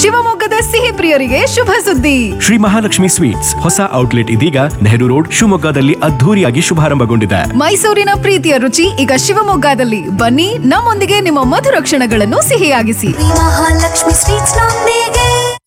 ಶಿವಮೊಗ್ಗದ ಸಿಹಿ ಪ್ರಿಯರಿಗೆ ಶುಭ ಸುದ್ದಿ. ಶ್ರೀ ಮಹಾಲಕ್ಷ್ಮಿ ಸ್ವೀಟ್ಸ್ ಹೊಸ ಔಟ್ಲೆಟ್ ಇದೀಗ ನೆಹರು ರೋಡ್ ಶಿವಮೊಗ್ಗದಲ್ಲಿ ಅದ್ಧೂರಿಯಾಗಿ ಶುಭಾರಂಭಗೊಂಡಿದೆ. ಮೈಸೂರಿನ ಪ್ರೀತಿಯ ರುಚಿ ಈಗ ಶಿವಮೊಗ್ಗದಲ್ಲಿ. ಬನ್ನಿ, ನಮ್ಮೊಂದಿಗೆ ನಿಮ್ಮ ಮಧುರ ಕ್ಷಣಗಳನ್ನು ಸಿಹಿಯಾಗಿಸಿ. ಮಹಾಲಕ್ಷ್ಮಿ ಸ್ವೀಟ್ಸ್ ನೊಂದಿಗೆ.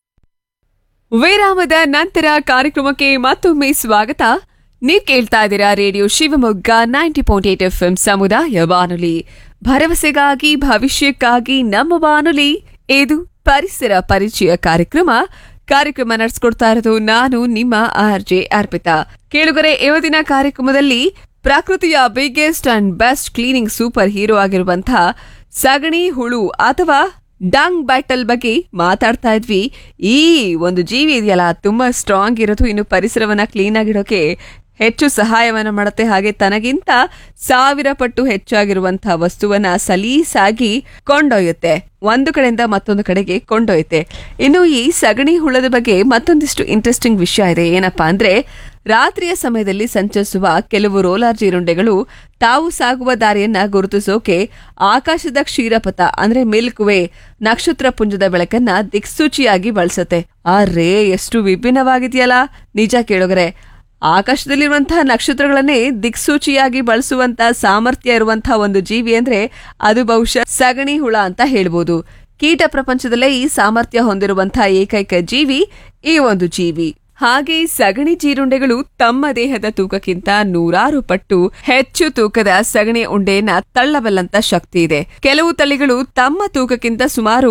ವಿರಾಮದ ನಂತರ ಕಾರ್ಯಕ್ರಮಕ್ಕೆ ಮತ್ತೊಮ್ಮೆ ಸ್ವಾಗತ. ನೀವು ಕೇಳ್ತಾ ಇದ್ದೀರಾ ರೇಡಿಯೋ ಶಿವಮೊಗ್ಗ 90.8 FM ಸಮುದಾಯ ಬಾನುಲಿ. ಭರವಸೆಗಾಗಿ ಭವಿಷ್ಯಕ್ಕಾಗಿ ನಮ್ಮ ಬಾನುಲಿ. ಇದು ಪರಿಸರ ಪರಿಚಯ ಕಾರ್ಯಕ್ರಮ ನಡೆಸ್ಕೊಡ್ತಾ ಇರೋದು ನಾನು ನಿಮ್ಮ RJ ಅರ್ಪಿತಾ. ಕೇಳುಗರೆ, ಇವತ್ತಿನ ಕಾರ್ಯಕ್ರಮದಲ್ಲಿ ಪ್ರಕೃತಿಯ biggest and best cleaning super hero ಆಗಿರುವಂತಹ ಸಗಣಿ ಹುಳು ಅಥವಾ ಡಂಗ್ ಬ್ಯಾಟಲ್ ಬಗ್ಗೆ ಮಾತಾಡ್ತಾ ಇದ್ವಿ. ಈ ಒಂದು ಜೀವಿ ಇದೆಯಲ್ಲ, ತುಂಬಾ ಸ್ಟ್ರಾಂಗ್ ಇರೋದು, ಇನ್ನು ಪರಿಸರವನ್ನ ಕ್ಲೀನ್ ಆಗಿಡೋಕೆ ಹೆಚ್ಚು ಸಹಾಯವನ್ನ ಮಾಡುತ್ತೆ. ಹಾಗೆ ತನಗಿಂತ 1000 ಪಟ್ಟು ಹೆಚ್ಚಾಗಿರುವಂತಹ ವಸ್ತುವನ್ನ ಸಲೀಸಾಗಿ ಕೊಂಡೊಯ್ಯುತ್ತೆ, ಒಂದು ಕಡೆಯಿಂದ ಮತ್ತೊಂದು ಕಡೆಗೆ ಕೊಂಡೊಯ್ಯುತ್ತೆ. ಇನ್ನು ಈ ಸಗಣಿ ಹುಳದ ಬಗ್ಗೆ ಮತ್ತೊಂದಿಷ್ಟು ಇಂಟ್ರೆಸ್ಟಿಂಗ್ ವಿಷಯ ಇದೆ. ಏನಪ್ಪಾ ಅಂದ್ರೆ, ರಾತ್ರಿಯ ಸಮಯದಲ್ಲಿ ಸಂಚರಿಸುವ ಕೆಲವು ರೋಲಾರ್ ಜೀರುಂಡೆಗಳು ತಾವು ಸಾಗುವ ದಾರಿಯನ್ನ ಗುರುತಿಸೋಕೆ ಆಕಾಶದ ಕ್ಷೀರಪಥ ಅಂದ್ರೆ ಮಿಲ್ಕ್ ವೇ ನಕ್ಷತ್ರ ಪುಂಜದ ಬೆಳಕನ್ನ ದಿಕ್ಸೂಚಿಯಾಗಿ ಬಳಸುತ್ತೆ. ಆರ್ರೇ, ಎಷ್ಟು ವಿಭಿನ್ನವಾಗಿದೆಯಲ್ಲ. ನಿಜ ಕೇಳುಗರೆ, ಆಕಾಶದಲ್ಲಿರುವಂತಹ ನಕ್ಷತ್ರಗಳನ್ನೇ ದಿಕ್ಸೂಚಿಯಾಗಿ ಬಳಸುವಂತ ಸಾಮರ್ಥ್ಯ ಇರುವಂತಹ ಒಂದು ಜೀವಿ ಅಂದ್ರೆ ಅದು ಬಹುಶಃ ಸಗಣಿ ಹುಳ ಅಂತ ಹೇಳ್ಬೋದು. ಕೀಟ ಪ್ರಪಂಚದಲ್ಲೇ ಈ ಸಾಮರ್ಥ್ಯ ಹೊಂದಿರುವಂತಹ ಏಕೈಕ ಜೀವಿ ಈ ಒಂದು ಜೀವಿ. ಹಾಗೆ ಸಗಣಿ ಜೀರುಂಡೆಗಳು ತಮ್ಮ ದೇಹದ ತೂಕಕ್ಕಿಂತ 100 ಪಟ್ಟು ಹೆಚ್ಚು ತೂಕದ ಸಗಣಿ ಉಂಡೆಯನ್ನ ತಳ್ಳಬಲ್ಲಂತ ಶಕ್ತಿ ಇದೆ. ಕೆಲವು ತಳಿಗಳು ತಮ್ಮ ತೂಕಕ್ಕಿಂತ ಸುಮಾರು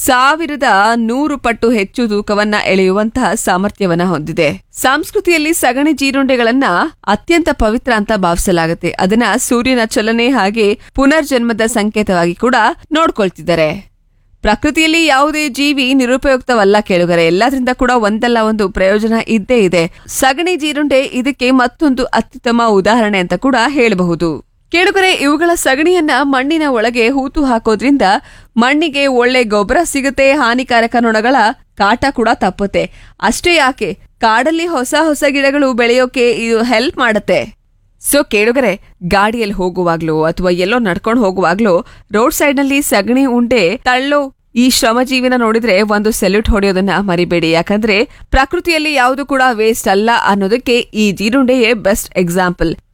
1100 ಪಟ್ಟು ಹೆಚ್ಚು ತೂಕವನ್ನ ಎಳೆಯುವಂತಹ ಸಾಮರ್ಥ್ಯವನ್ನ ಹೊಂದಿದೆ. ಸಂಸ್ಕೃತಿಯಲ್ಲಿ ಸಗಣಿ ಜೀರುಂಡೆಗಳನ್ನ ಅತ್ಯಂತ ಪವಿತ್ರ ಅಂತ ಭಾವಿಸಲಾಗುತ್ತೆ. ಅದನ್ನ ಸೂರ್ಯನ ಚಲನೆ ಹಾಗೆ ಪುನರ್ಜನ್ಮದ ಸಂಕೇತವಾಗಿ ಕೂಡ ನೋಡ್ಕೊಳ್ತಿದ್ದಾರೆ. ಪ್ರಕೃತಿಯಲ್ಲಿ ಯಾವುದೇ ಜೀವಿ ನಿರುಪಯುಕ್ತವಲ್ಲ ಕೇಳುಗರೆ, ಎಲ್ಲದ್ರಿಂದ ಕೂಡ ಒಂದಲ್ಲ ಒಂದು ಪ್ರಯೋಜನ ಇದ್ದೇ ಇದೆ. ಸಗಣಿ ಜೀರುಂಡೆ ಇದಕ್ಕೆ ಮತ್ತೊಂದು ಅತ್ಯುತ್ತಮ ಉದಾಹರಣೆ ಅಂತ ಕೂಡ ಹೇಳಬಹುದು. ಕೇಳುಗರೆ, ಇವುಗಳ ಸಗಣಿಯನ್ನ ಮಣ್ಣಿನ ಒಳಗೆ ಹೂತು ಹಾಕೋದ್ರಿಂದ ಮಣ್ಣಿಗೆ ಒಳ್ಳೆ ಗೊಬ್ಬರ ಸಿಗುತ್ತೆ, ಹಾನಿಕಾರಕ ನೊಣಗಳ ಕಾಟ ಕೂಡ ತಪ್ಪುತ್ತೆ. ಅಷ್ಟೇ ಯಾಕೆ, ಕಾಡಲ್ಲಿ ಹೊಸ ಹೊಸ ಗಿಡಗಳು ಬೆಳೆಯೋಕೆ ಇದು ಹೆಲ್ಪ್ ಮಾಡುತ್ತೆ. ಸೊ ಕೇಳುಗರೆ, ಗಾಡಿಯಲ್ಲಿ ಹೋಗುವಾಗ್ಲೋ ಅಥವಾ ಎಲ್ಲೋ ನಡ್ಕೊಂಡು ಹೋಗುವಾಗ್ಲೋ ರೋಡ್ ಸೈಡ್ ನಲ್ಲಿ ಸಗಣಿ ಉಂಡೆ ತಳ್ಳೋ ಈ ಶ್ರಮಜೀವಿನ ನೋಡಿದ್ರೆ ಒಂದು ಸೆಲ್ಯೂಟ್ ಹೊಡೆಯೋದನ್ನ ಮರಿಬೇಡಿ. ಯಾಕಂದ್ರೆ ಪ್ರಕೃತಿಯಲ್ಲಿ ಯಾವುದು ಕೂಡ ವೇಸ್ಟ್ ಅಲ್ಲ ಅನ್ನೋದಕ್ಕೆ ಈ ಜೀರುಂಡೆಯೇ ಬೆಸ್ಟ್ ಎಕ್ಸಾಂಪಲ್.